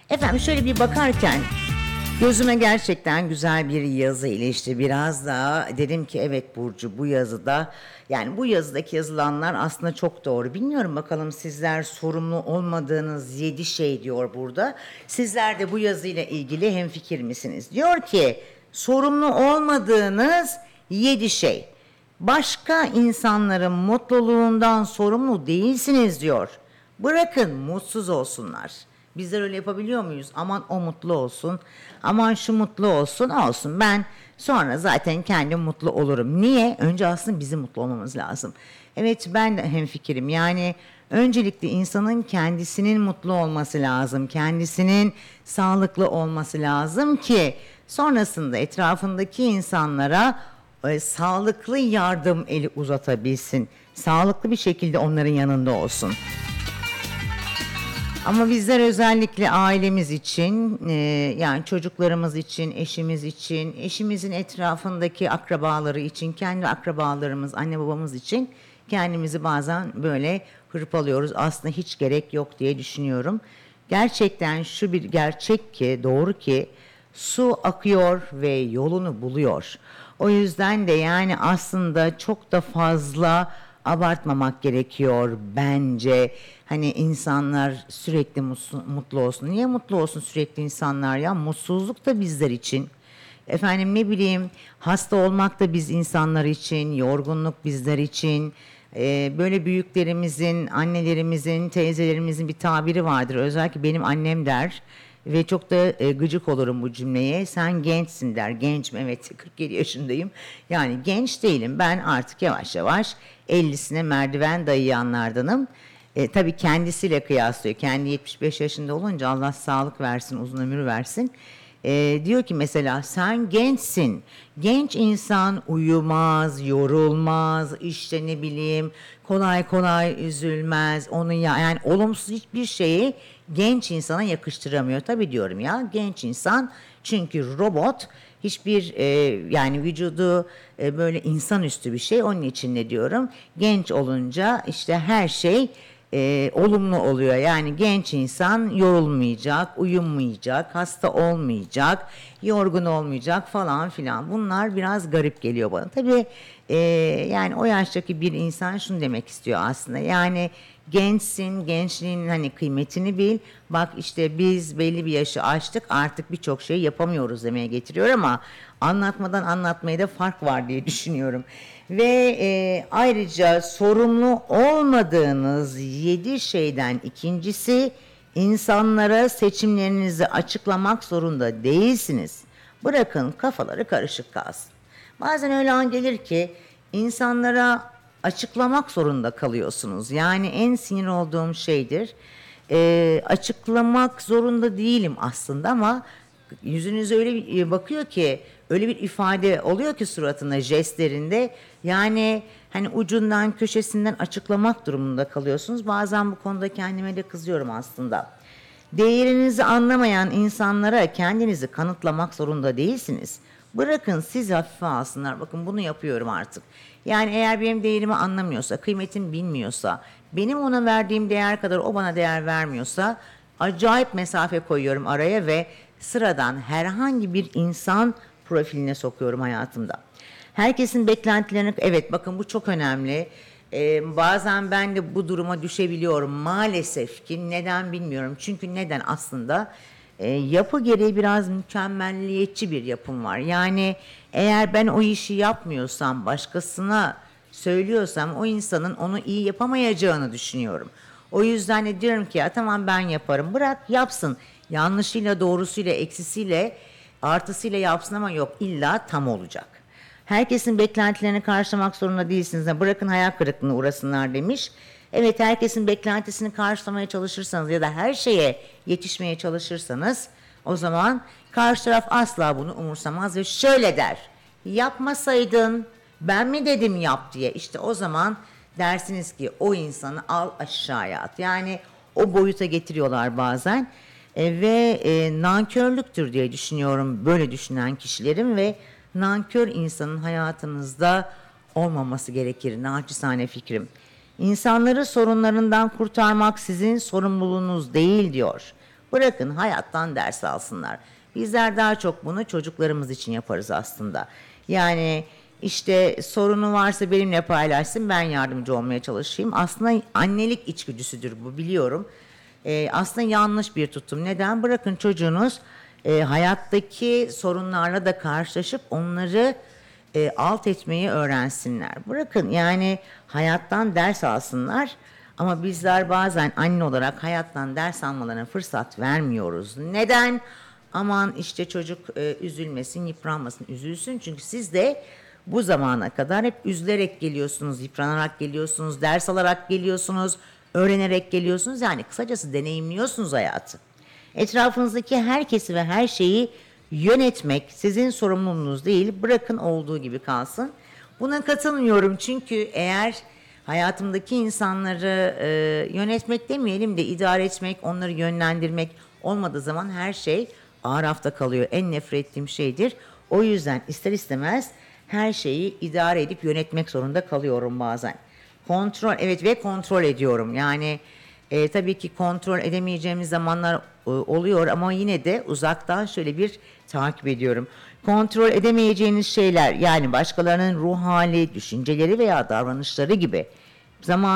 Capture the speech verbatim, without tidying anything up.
Efendim şöyle bir bakarken gözüme gerçekten güzel bir yazı ilişti. Biraz daha dedim ki evet Burcu, bu yazıda, yani bu yazıdaki yazılanlar aslında çok doğru. Bilmiyorum, bakalım sizler sorumlu olmadığınız yedi şey diyor burada. Sizler de bu yazıyla ilgili hemfikir misiniz? Diyor ki sorumlu olmadığınız yedi şey. Başka insanların mutluluğundan sorumlu değilsiniz diyor. Bırakın mutsuz olsunlar. Bizler öyle yapabiliyor muyuz? Aman o mutlu olsun, aman şu mutlu olsun, olsun. Ben sonra zaten kendim mutlu olurum. Niye? Önce aslında bizim mutlu olmamız lazım. Evet, ben de hemfikirim. Yani öncelikle insanın kendisinin mutlu olması lazım. Kendisinin sağlıklı olması lazım ki sonrasında etrafındaki insanlara e, sağlıklı yardım eli uzatabilsin. Sağlıklı bir şekilde onların yanında olsun. Ama bizler özellikle ailemiz için, e, yani çocuklarımız için, eşimiz için, eşimizin etrafındaki akrabaları için, kendi akrabalarımız, anne babamız için kendimizi bazen böyle hırpalıyoruz. Aslında hiç gerek yok diye düşünüyorum. Gerçekten şu bir gerçek ki, doğru ki su akıyor ve yolunu buluyor. O yüzden de yani aslında çok da fazla abartmamak gerekiyor bence. Hani insanlar sürekli mutlu, mutlu olsun. Niye mutlu olsun sürekli insanlar ya? Mutsuzluk da bizler için. Efendim ne bileyim, hasta olmak da biz insanlar için, yorgunluk bizler için. Ee, böyle büyüklerimizin, annelerimizin, teyzelerimizin bir tabiri vardır. Özellikle benim annem der ve çok da e, gıcık olurum bu cümleye. Sen gençsin der. Gençim, evet, kırk yedi yaşındayım. Yani genç değilim. Ben artık yavaş yavaş ellisine merdiven dayayanlardanım. E, tabii kendisiyle kıyaslıyor. Kendi yetmiş beş yaşında olunca Allah sağlık versin, uzun ömür versin. E, diyor ki mesela sen gençsin. Genç insan uyumaz, yorulmaz, işte ne bileyim kolay kolay üzülmez. Onun ya yani olumsuz hiçbir şeyi genç insana yakıştıramıyor. Tabii diyorum ya, genç insan çünkü robot, hiçbir e, yani vücudu e, böyle insanüstü bir şey. Onun için ne diyorum? Genç olunca işte her şey e, olumlu oluyor. Yani genç insan yorulmayacak, uyumayacak, hasta olmayacak, yorgun olmayacak falan filan. Bunlar biraz garip geliyor bana. Tabii e, yani o yaştaki bir insan şunu demek istiyor aslında. Yani gençsin, gençliğin hani kıymetini bil. Bak işte biz belli bir yaşı aştık, artık birçok şey yapamıyoruz demeye getiriyor ama anlatmadan anlatmaya da fark var diye düşünüyorum. Ve e, ayrıca sorumlu olmadığınız yedi şeyden ikincisi, insanlara seçimlerinizi açıklamak zorunda değilsiniz. Bırakın kafaları karışık kalsın. Bazen öyle an gelir ki insanlara açıklamak zorunda kalıyorsunuz. Yani en sinir olduğum şeydir. Ee, açıklamak zorunda değilim aslında ama yüzünüze öyle bir bakıyor ki, öyle bir ifade oluyor ki suratında, jestlerinde, yani hani ucundan köşesinden açıklamak durumunda kalıyorsunuz. Bazen bu konuda kendime de kızıyorum aslında. Değerinizi anlamayan insanlara kendinizi kanıtlamak zorunda değilsiniz. Bırakın sizi hafife alsınlar. Bakın bunu yapıyorum artık. Yani eğer benim değerimi anlamıyorsa, kıymetimi bilmiyorsa, benim ona verdiğim değer kadar o bana değer vermiyorsa acayip mesafe koyuyorum araya ve sıradan herhangi bir insan profiline sokuyorum hayatımda. Herkesin beklentilerini, evet bakın bu çok önemli. Ee, bazen ben de bu duruma düşebiliyorum maalesef ki, neden bilmiyorum. Çünkü neden aslında e, yapı gereği biraz mükemmelliyetçi bir yapım var. Yani eğer ben o işi yapmıyorsam, başkasına söylüyorsam o insanın onu iyi yapamayacağını düşünüyorum. O yüzden de diyorum ki ya tamam ben yaparım, bırak yapsın. Yanlışıyla, doğrusuyla, eksisiyle, artısıyla yapsın ama yok illa tam olacak. Herkesin beklentilerini karşılamak zorunda değilsiniz. Bırakın hayal kırıklığına uğrasınlar demiş. Evet, herkesin beklentisini karşılamaya çalışırsanız ya da her şeye yetişmeye çalışırsanız o zaman karşı taraf asla bunu umursamaz ve şöyle der. Yapmasaydın, ben mi dedim yap diye. İşte o zaman dersiniz ki o insanı al aşağıya at. Yani o boyuta getiriyorlar bazen. E, ve e, nankörlüktür diye düşünüyorum böyle düşünen kişilerin ve nankör insanın hayatınızda olmaması gerekir. Naçizane fikrim. İnsanları sorunlarından kurtarmak sizin sorumluluğunuz değil diyor. Bırakın hayattan ders alsınlar. Bizler daha çok bunu çocuklarımız için yaparız aslında. Yani işte sorunu varsa benimle paylaşsın, ben yardımcı olmaya çalışayım. Aslında annelik içgüdüsüdür bu, biliyorum. Ee, aslında yanlış bir tutum. Neden? Bırakın çocuğunuz e, hayattaki sorunlarla da karşılaşıp onları e, alt etmeyi öğrensinler. Bırakın yani hayattan ders alsınlar. Ama bizler bazen anne olarak hayattan ders almalarına fırsat vermiyoruz. Neden? Aman işte çocuk e, üzülmesin, yıpranmasın, üzülsün. Çünkü siz de bu zamana kadar hep üzülerek geliyorsunuz, yıpranarak geliyorsunuz, ders alarak geliyorsunuz, öğrenerek geliyorsunuz. Yani kısacası deneyimliyorsunuz hayatı. Etrafınızdaki herkesi ve her şeyi yönetmek sizin sorumluluğunuz değil. Bırakın olduğu gibi kalsın. Buna katılmıyorum çünkü eğer hayatımdaki insanları e, yönetmek demeyelim de idare etmek, onları yönlendirmek olmadığı zaman her şey ağır hafta kalıyor. En nefret ettiğim şeydir. O yüzden ister istemez her şeyi idare edip yönetmek zorunda kalıyorum bazen. Kontrol, evet, ve kontrol ediyorum. Yani e, tabii ki kontrol edemeyeceğimiz zamanlar e, oluyor ama yine de uzaktan şöyle bir takip ediyorum. Kontrol edemeyeceğiniz şeyler, yani başkalarının ruh hali, düşünceleri veya davranışları gibi zaman